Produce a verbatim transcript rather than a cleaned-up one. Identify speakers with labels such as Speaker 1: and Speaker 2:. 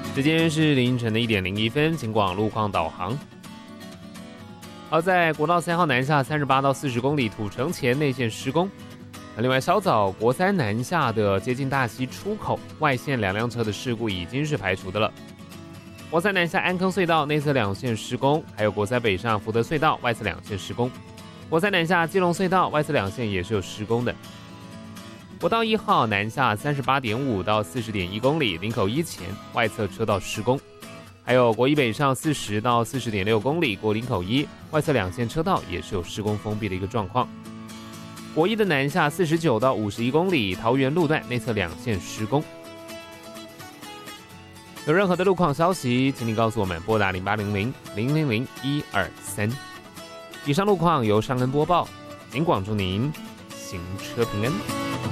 Speaker 1: 时间是凌晨的一点零一分，请广路况导航。好，在国道三号南下三十八到四十公里，土城前内线施工。另外，稍早国三南下的接近大溪出口外线两辆车的事故已经是排除的了。国三南下安坑隧道内侧两线施工，还有国三北上福德隧道外侧两线施工。国三南下基隆隧道外侧两线也是有施工的。国道一号南下三十八点五到四十点一公里，林口一前外侧车道施工。还有国一北上四十到四十点六公里，过林口一外侧两线车道也是有施工封闭的一个状况。国一的南下四十九到五十一公里，桃园路段内侧两线施工。有任何的路况消息，请你告诉我们，拨打零八零零零零零一二三。以上路况由尚恩播报，警广祝您行车平安。